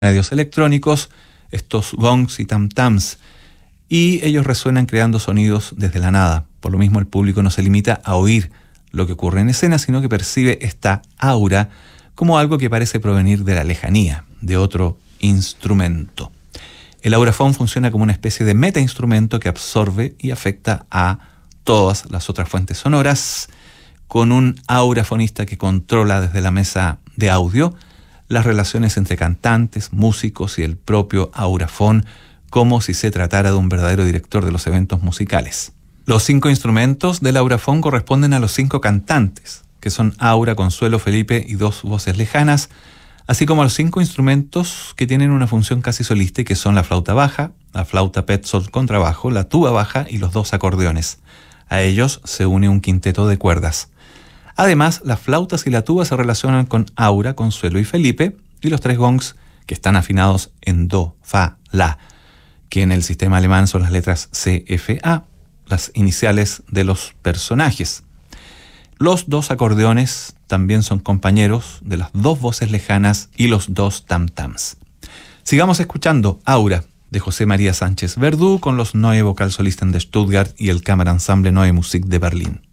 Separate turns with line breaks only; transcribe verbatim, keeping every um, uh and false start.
medios electrónicos, estos gongs y tam-tams, y ellos resuenan creando sonidos desde la nada. Por lo mismo, el público no se limita a oír lo que ocurre en escena, sino que percibe esta aura como algo que parece provenir de la lejanía, de otro instrumento. El aurafón funciona como una especie de metainstrumento que absorbe y afecta a todas las otras fuentes sonoras, con un aurafonista que controla desde la mesa de audio las relaciones entre cantantes, músicos y el propio aurafón, como si se tratara de un verdadero director de los eventos musicales. Los cinco instrumentos del aurafón corresponden a los cinco cantantes, que son Aura, Consuelo, Felipe y dos voces lejanas, así como a los cinco instrumentos que tienen una función casi solista y que son la flauta baja, la flauta Petzl contrabajo, la tuba baja y los dos acordeones. A ellos se une un quinteto de cuerdas. Además, las flautas y la tuba se relacionan con Aura, Consuelo y Felipe, y los tres gongs que están afinados en Do, Fa, La, que en el sistema alemán son las letras C, F, A, las iniciales de los personajes. Los dos acordeones también son compañeros de las dos voces lejanas y los dos tam-tams. Sigamos escuchando Aura, de José María Sánchez Verdú, con los Neue Vokalsolisten de Stuttgart y el Kammerensemble Neue Musik de Berlín.